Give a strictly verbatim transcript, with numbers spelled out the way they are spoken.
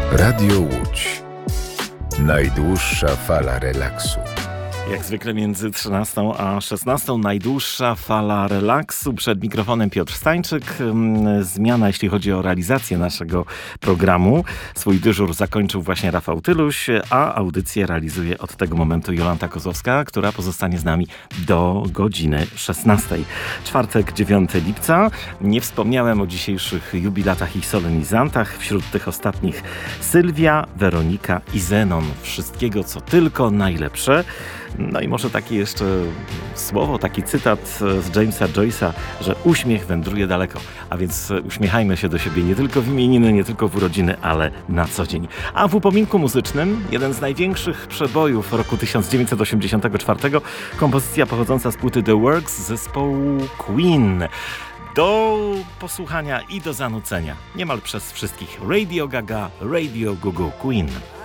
Radio Łódź. Najdłuższa fala relaksu. Jak zwykle między trzynastą a szesnastą najdłuższa fala relaksu. Przed mikrofonem Piotr Stańczyk. Zmiana, jeśli chodzi o realizację naszego programu. Swój dyżur zakończył właśnie Rafał Tyluś, a audycję realizuje od tego momentu Jolanta Kozłowska, która pozostanie z nami do godziny szesnastej. Czwartek, dziewiątego lipca. Nie wspomniałem o dzisiejszych jubilatach i solenizantach. Wśród tych ostatnich Sylwia, Weronika i Zenon. Wszystkiego, co tylko najlepsze. No i może takie jeszcze słowo, taki cytat z Jamesa Joyce'a, że uśmiech wędruje daleko. A więc uśmiechajmy się do siebie nie tylko w imieniny, nie tylko w urodziny, ale na co dzień. A w upominku muzycznym jeden z największych przebojów roku tysiąc dziewięćset osiemdziesiątego czwartego, kompozycja pochodząca z płyty The Works zespołu Queen. Do posłuchania i do zanucenia niemal przez wszystkich. Radio Gaga, Radio Gugu, Queen.